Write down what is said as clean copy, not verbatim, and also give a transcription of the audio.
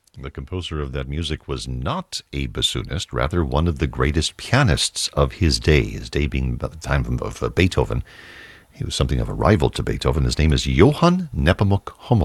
The composer of that music was not a bassoonist, rather one of the greatest pianists of his day being about the time of Beethoven. He was something of a rival to Beethoven. His name is Johann Nepomuk Hummel.